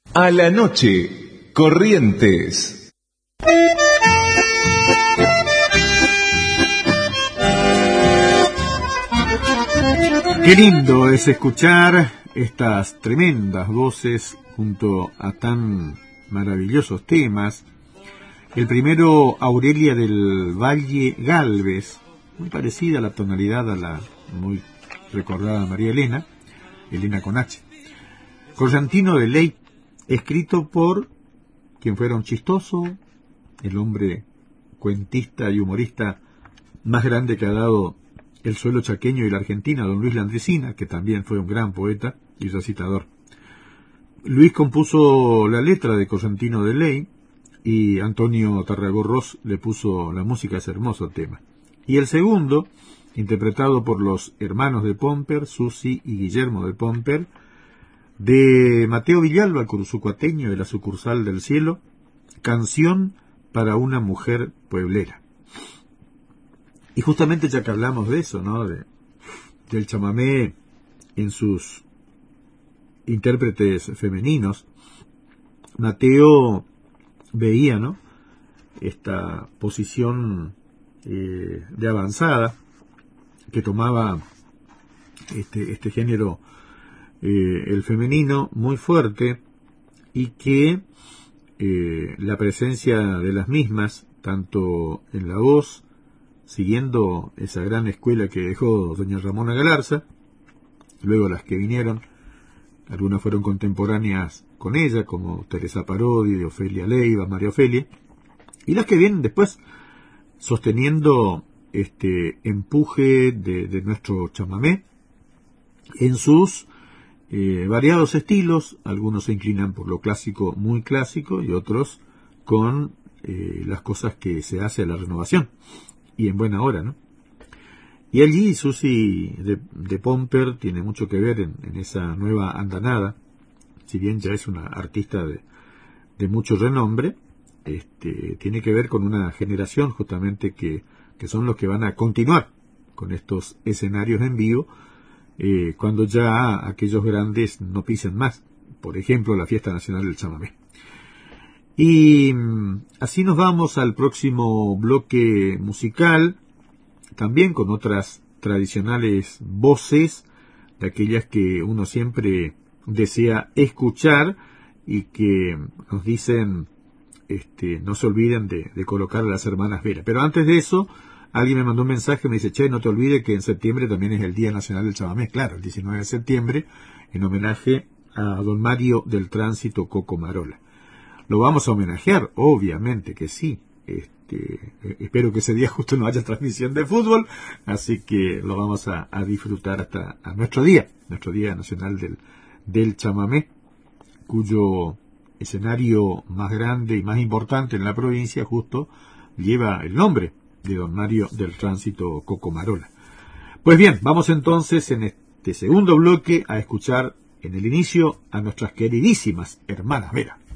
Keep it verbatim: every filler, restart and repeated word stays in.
A la noche, Corrientes. Qué lindo es escuchar estas tremendas voces junto a tan maravillosos temas. El primero, Aurelia del Valle Gálvez, muy parecida a la tonalidad a la muy recordada María Elena, Elena con H. Cosentino de Ley, escrito por quien fuera un chistoso, el hombre cuentista y humorista más grande que ha dado el suelo chaqueño y la Argentina, don Luis Landricina, que también fue un gran poeta y recitador. Luis compuso la letra de Cosentino de Ley y Antonio Tarragorros le puso la música a ese hermoso tema. Y el segundo, interpretado por los hermanos de Pomper, Susi y Guillermo de Pomper, de Mateo Villalba, cursucuateño de la sucursal del Cielo, Canción para una mujer pueblera. Y justamente ya que hablamos de eso, ¿no? De, del chamamé en sus intérpretes femeninos, Mateo veía, ¿no?, esta posición eh, de avanzada que tomaba este, este género, eh, el femenino, muy fuerte, y que eh, la presencia de las mismas, tanto en la voz, siguiendo esa gran escuela que dejó doña Ramona Galarza, luego las que vinieron, algunas fueron contemporáneas con ella, como Teresa Parodi, Ofelia Leiva, María Ofelia, y las que vienen después sosteniendo este empuje de, de nuestro chamamé en sus eh, variados estilos. Algunos se inclinan por lo clásico, muy clásico, y otros con eh, las cosas que se hace a la renovación, y en buena hora, ¿no? Y allí Susi de, de Pomper tiene mucho que ver en, en esa nueva andanada, si bien ya es una artista de, de mucho renombre. Este, tiene que ver con una generación justamente que, que son los que van a continuar con estos escenarios en vivo, eh, cuando ya aquellos grandes no pisen más, por ejemplo la Fiesta Nacional del Chamamé. Y así nos vamos al próximo bloque musical, también con otras tradicionales voces, de aquellas que uno siempre desea escuchar y que nos dicen, este, no se olviden de, de colocar a las hermanas Vera. Pero antes de eso, alguien me mandó un mensaje, me dice: che, no te olvides que en septiembre también es el Día Nacional del Chamamé. Claro, el diecinueve de septiembre, en homenaje a don Mario del Tránsito Coco Marola. Lo vamos a homenajear, obviamente que sí. Este, eh, espero que ese día justo no haya transmisión de fútbol, así que lo vamos a, a disfrutar hasta a nuestro día, nuestro Día Nacional del, del Chamamé, cuyo escenario más grande y más importante en la provincia justo lleva el nombre de don Mario del Tránsito Coco Marola. Pues bien, vamos entonces en este segundo bloque a escuchar en el inicio a nuestras queridísimas hermanas Vera.